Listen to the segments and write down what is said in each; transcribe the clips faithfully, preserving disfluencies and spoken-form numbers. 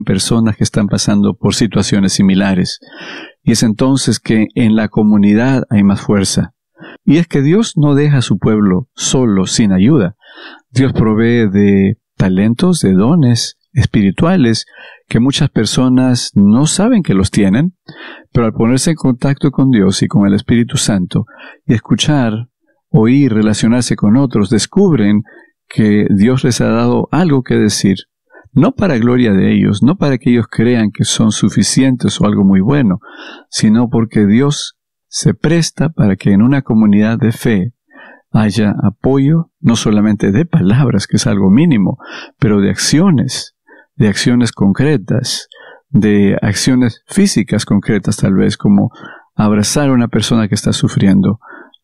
personas que están pasando por situaciones similares. Y es entonces que en la comunidad hay más fuerza. Y es que Dios no deja a su pueblo solo, sin ayuda. Dios provee de talentos, de dones espirituales que muchas personas no saben que los tienen, pero al ponerse en contacto con Dios y con el Espíritu Santo y escuchar, oír, relacionarse con otros, descubren que Dios les ha dado algo que decir, no para gloria de ellos, no para que ellos crean que son suficientes o algo muy bueno, sino porque Dios se presta para que en una comunidad de fe haya apoyo, no solamente de palabras, que es algo mínimo, pero de acciones, de acciones concretas, de acciones físicas concretas tal vez, como abrazar a una persona que está sufriendo,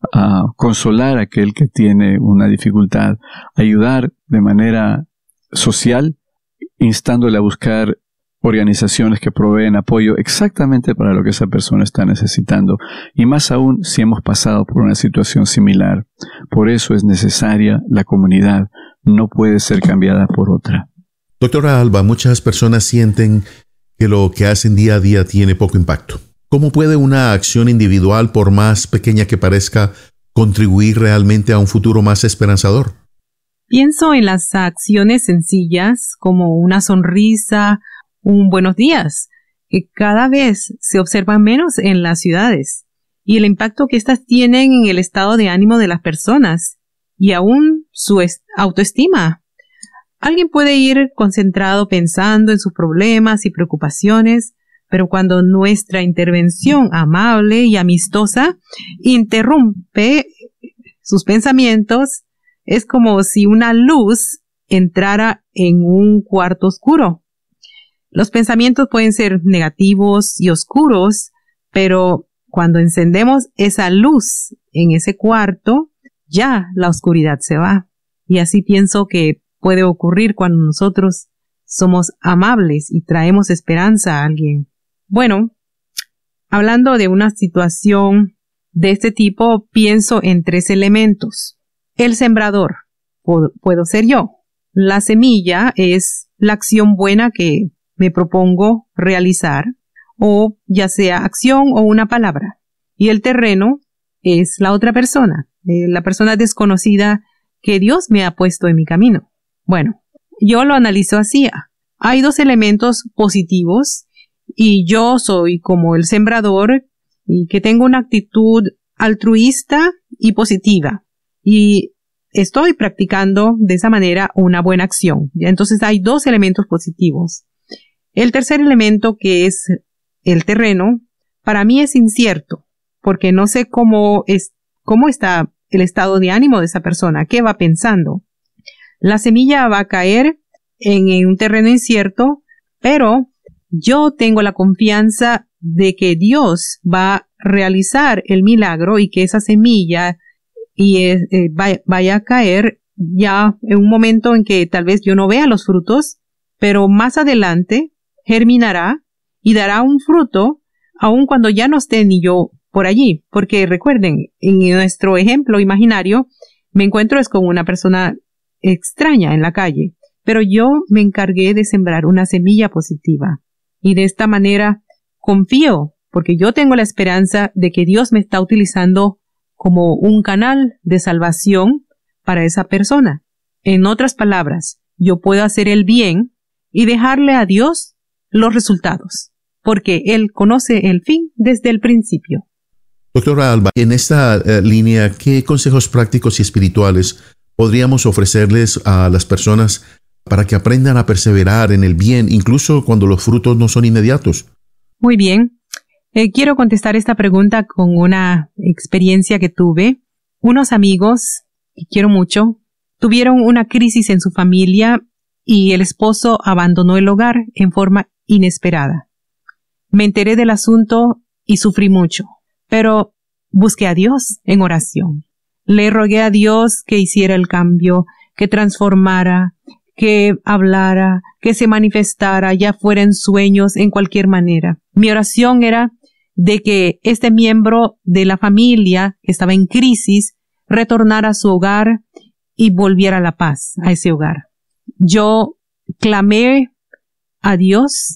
a consolar a aquel que tiene una dificultad, ayudar de manera social, instándole a buscar organizaciones que proveen apoyo exactamente para lo que esa persona está necesitando, y más aún si hemos pasado por una situación similar. Por eso es necesaria la comunidad, no puede ser cambiada por otra. Doctora Alba, muchas personas sienten que lo que hacen día a día tiene poco impacto. ¿Cómo puede una acción individual, por más pequeña que parezca, contribuir realmente a un futuro más esperanzador? Pienso en las acciones sencillas como una sonrisa, un buenos días, que cada vez se observan menos en las ciudades, y el impacto que éstas tienen en el estado de ánimo de las personas y aún su autoestima. Alguien puede ir concentrado pensando en sus problemas y preocupaciones, pero cuando nuestra intervención amable y amistosa interrumpe sus pensamientos, es como si una luz entrara en un cuarto oscuro. Los pensamientos pueden ser negativos y oscuros, pero cuando encendemos esa luz en ese cuarto, ya la oscuridad se va. Y así pienso que puede ocurrir cuando nosotros somos amables y traemos esperanza a alguien. Bueno, hablando de una situación de este tipo, pienso en tres elementos. El sembrador, puedo, puedo ser yo. La semilla es la acción buena que me propongo realizar, o ya sea acción o una palabra. Y el terreno es la otra persona, eh, la persona desconocida que Dios me ha puesto en mi camino. Bueno, yo lo analizo así. Hay dos elementos positivos y yo soy como el sembrador y que tengo una actitud altruista y positiva. Y estoy practicando de esa manera una buena acción. Entonces hay dos elementos positivos. El tercer elemento, que es el terreno, para mí es incierto, porque no sé cómo es, cómo está el estado de ánimo de esa persona, qué va pensando. La semilla va a caer en, en un terreno incierto, pero yo tengo la confianza de que Dios va a realizar el milagro y que esa semilla y, eh, eh, vaya, vaya a caer ya en un momento en que tal vez yo no vea los frutos, pero más adelante germinará y dará un fruto aun cuando ya no esté ni yo por allí. Porque recuerden, en nuestro ejemplo imaginario, me encuentro es con una persona extraña en la calle, pero yo me encargué de sembrar una semilla positiva. Y de esta manera confío, porque yo tengo la esperanza de que Dios me está utilizando como un canal de salvación para esa persona. En otras palabras, yo puedo hacer el bien y dejarle a Dios los resultados, porque Él conoce el fin desde el principio. Doctora Alba, en esta uh, línea, ¿qué consejos prácticos y espirituales podríamos ofrecerles a las personas para que aprendan a perseverar en el bien, incluso cuando los frutos no son inmediatos? Muy bien. Eh, quiero contestar esta pregunta con una experiencia que tuve. Unos amigos, que quiero mucho, tuvieron una crisis en su familia y el esposo abandonó el hogar en forma inesperada. Me enteré del asunto y sufrí mucho, pero busqué a Dios en oración. Le rogué a Dios que hiciera el cambio, que transformara, que hablara, que se manifestara, ya fuera en sueños, en cualquier manera. Mi oración era de que este miembro de la familia que estaba en crisis retornara a su hogar y volviera la paz a ese hogar. Yo clamé a Dios